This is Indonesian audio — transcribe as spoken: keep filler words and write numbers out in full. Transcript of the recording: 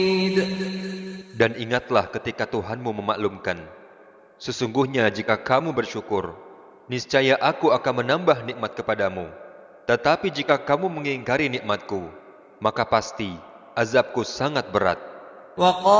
Dan ingatlah ketika Tuhanmu memaklumkan, sesungguhnya jika kamu bersyukur, niscaya aku akan menambah nikmat kepadamu. Tetapi jika kamu mengingkari nikmatku, maka pasti azabku sangat berat.